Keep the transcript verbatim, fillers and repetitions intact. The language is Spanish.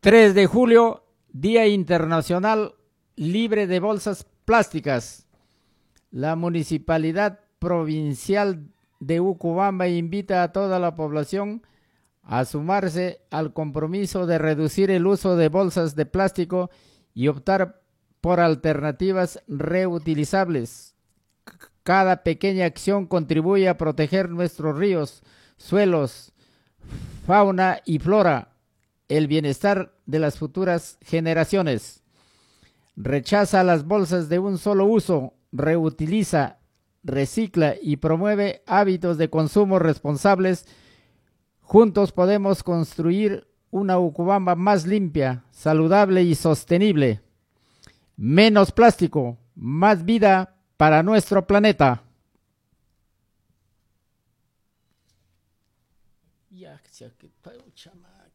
tres de julio, Día Internacional Libre de Bolsas Plásticas. La Municipalidad Provincial de Ucubamba invita a toda la población a sumarse al compromiso de reducir el uso de bolsas de plástico y optar por alternativas reutilizables. Cada pequeña acción contribuye a proteger nuestros ríos, suelos, fauna y flora, el bienestar de las futuras generaciones. Rechaza las bolsas de un solo uso, reutiliza, recicla y promueve hábitos de consumo responsables. Juntos podemos construir una Ucubamba más limpia, saludable y sostenible. Menos plástico, más vida para nuestro planeta. Ya,